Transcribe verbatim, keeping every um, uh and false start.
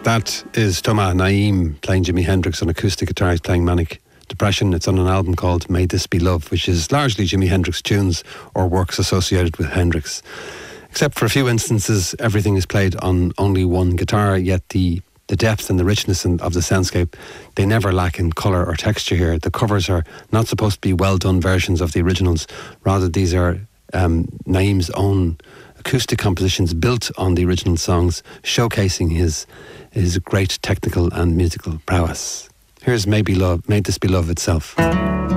That is Thomas Naim playing Jimi Hendrix on acoustic guitar. He's playing Manic Depression. It's on an album called May This Be Love, which is largely Jimi Hendrix tunes or works associated with Hendrix. Except for a few instances, everything is played on only one guitar, yet the, the depth and the richness in, of the soundscape, they never lack in colour or texture here. The covers are not supposed to be well-done versions of the originals. Rather, these are um, Naim's own acoustic compositions built on the original songs, showcasing his his great technical and musical prowess. Here's May Be Love, May This Be Love itself.